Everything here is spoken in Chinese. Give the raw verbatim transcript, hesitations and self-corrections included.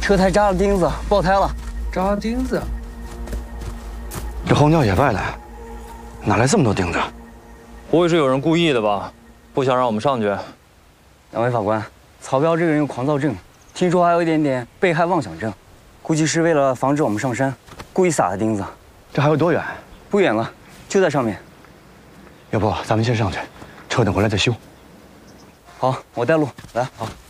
车胎扎了钉子，爆胎了。 扎钉子？ 这候鸟野外的，哪来这么多钉子？ 不会是有人故意的吧？不想让我们上去？ 两位法官，曹彪这个人有狂躁症，听说还有一点点被害妄想症，估计是为了防止我们上山，故意撒的钉子。 这还有多远？ 不远了，就在上面。 要不咱们先上去，车等回来再修。 好，我带路。来，好。